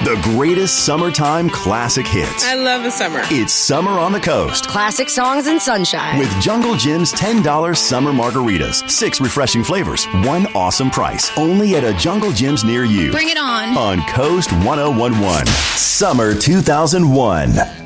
The greatest summertime classic hits. I love the summer. It's Summer on the Coast. Classic songs and sunshine. With Jungle Jim's $10 summer margaritas. 6 refreshing flavors. 1 awesome price. Only at a Jungle Jim's near you. Bring it on. On Coast 1011. Summer 2001.